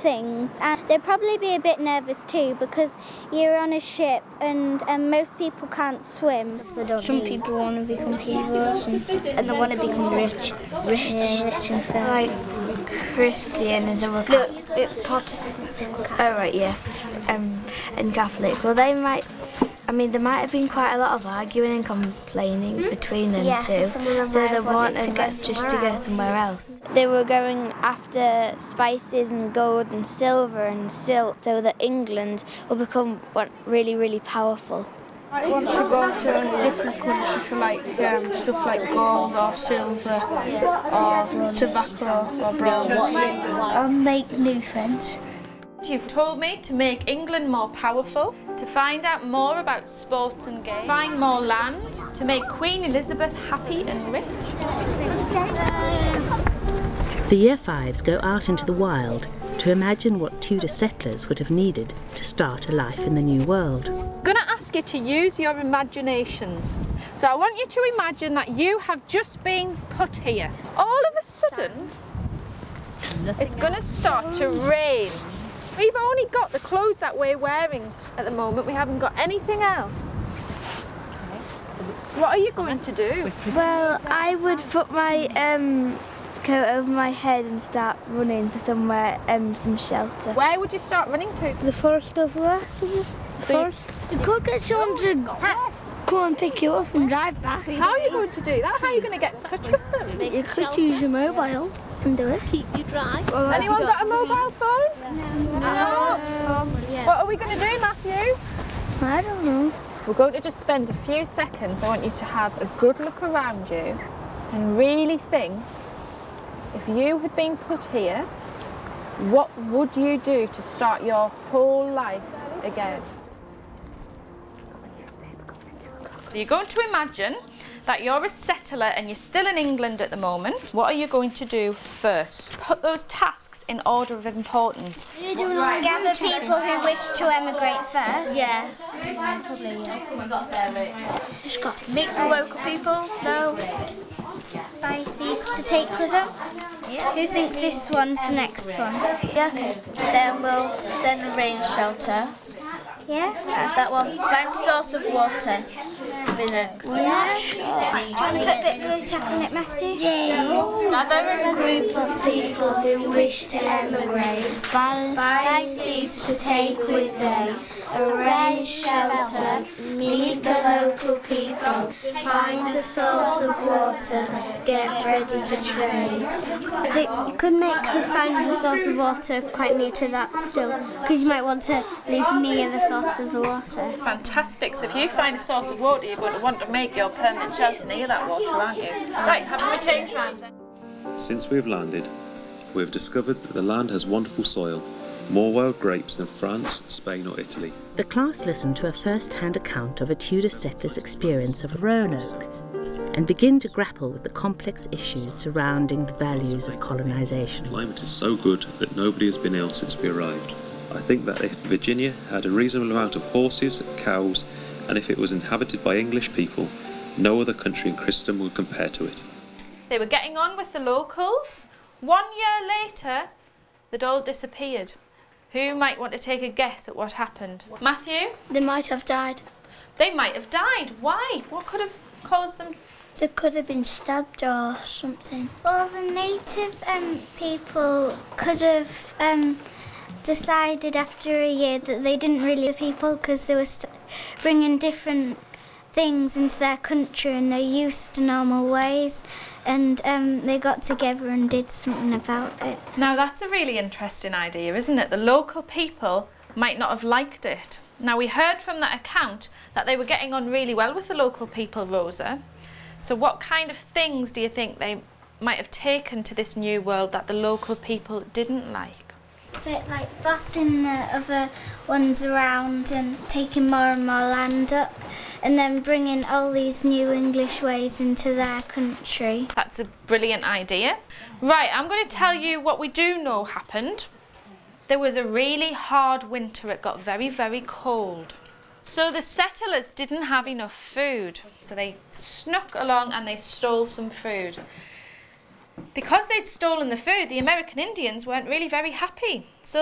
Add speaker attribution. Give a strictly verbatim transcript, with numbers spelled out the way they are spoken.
Speaker 1: things, and they'd probably be a bit nervous too because you're on a ship and, and most people can't swim.
Speaker 2: Some people want to become heroes and, and they want to become rich, rich, yeah, rich and fair.
Speaker 3: Like Christianism or
Speaker 2: Look, it's Protestants.
Speaker 3: Oh right, yeah, um, and Catholic. Well, they might. I mean, there might have been quite a lot of arguing and complaining mm-hmm. between them
Speaker 2: yes,
Speaker 3: two,
Speaker 2: so,
Speaker 3: so they wanted to go just to go somewhere else.
Speaker 4: They were going after spices and gold and silver and silt, so that England will become really, really powerful.
Speaker 5: I want to go to a different country for like um, stuff like gold or silver or tobacco or bronze.
Speaker 2: I'll make new friends.
Speaker 6: You've told me to make England more powerful, to find out more about sports and games, find more land, to make Queen Elizabeth happy and rich.
Speaker 7: The Year Fives go out into the wild to imagine what Tudor settlers would have needed to start a life in the new world.
Speaker 6: I'm going to ask you to use your imaginations. So I want you to imagine that you have just been put here. All of a sudden, it's going to start to rain. We've only got the clothes that we're wearing at the moment. We haven't got anything else. What are you going to do?
Speaker 4: Well, I would put my um, coat over my head and start running for somewhere, um, some shelter.
Speaker 6: Where would you start running to?
Speaker 4: The forest over there. The
Speaker 6: so
Speaker 4: forest. You could get someone to come and pick you up and drive back.
Speaker 6: How are you going to do that? How are you going to get in touch with them?
Speaker 4: You could use your mobile and do it.
Speaker 8: Keep you dry.
Speaker 6: Well, anyone got a mobile phone?
Speaker 8: No.
Speaker 6: no. no. What are we going to do, Matthew?
Speaker 4: I don't know.
Speaker 6: We're going to just spend a few seconds. I want you to have a good look around you and really think, if you had been put here, what would you do to start your whole life again? So you're going to imagine that you're a settler and you're still in England at the moment. What are you going to do first? Put those tasks in order of importance.
Speaker 1: You're doing right. Gather people who wish to emigrate first.
Speaker 8: Yeah.
Speaker 1: Probably, yeah.
Speaker 8: Just got meet the local people. No.
Speaker 1: Buy seeds to take with them. Yeah. Who thinks this one's the next one?
Speaker 8: Yeah, okay. Then we'll then arrange shelter.
Speaker 1: Yeah?
Speaker 8: That's that one. Find a source of water. Be next.
Speaker 1: Yeah. Do you want to put a bit of blue tack on it, Matthew?
Speaker 2: Yeah.
Speaker 8: Gather
Speaker 2: a group of people who wish to emigrate. Buy seeds to take with them. Arrange shelter. Meet the local people. Find a source of water. Get ready to trade.
Speaker 1: You could make the find the source of water quite near to that still, because you might want to live near the source of the water.
Speaker 6: Fantastic. So if you find a source of water, you're going to want to make your permanent shelter near that water, aren't you? Right, haven't we changed hands then?
Speaker 9: Since we've landed, we've discovered that the land has wonderful soil, more wild grapes than France, Spain or Italy.
Speaker 7: The class listened to a first-hand account of a Tudor settler's experience of Roanoke and begin to grapple with the complex issues surrounding the values of colonisation.
Speaker 9: The climate is so good that nobody has been ill since we arrived. I think that if Virginia had a reasonable amount of horses, cows, and if it was inhabited by English people, no other country in Christendom would compare to it.
Speaker 6: They were getting on with the locals. One year later, they'd all disappeared. Who might want to take a guess at what happened? Matthew?
Speaker 2: They might have died.
Speaker 6: They might have died. Why? What could have caused them?
Speaker 2: They could have been stabbed or something.
Speaker 1: Well, the native um, people could have um, decided after a year that they didn't really love people because they were st bringing different things into their country and they're used to normal ways, and um, they got together and did something about it.
Speaker 6: Now that's a really interesting idea, isn't it? The local people might not have liked it. Now we heard from that account that they were getting on really well with the local people, Rosa. So what kind of things do you think they might have taken to this new world that the local people didn't like?
Speaker 1: A bit like bossing the other ones around and taking more and more land up, and then bringing all these new English ways into their country.
Speaker 6: That's a brilliant idea. Right, I'm going to tell you what we do know happened. There was a really hard winter. It got very, very cold. So the settlers didn't have enough food. So they snuck along and they stole some food. Because they'd stolen the food, the American Indians weren't really very happy. So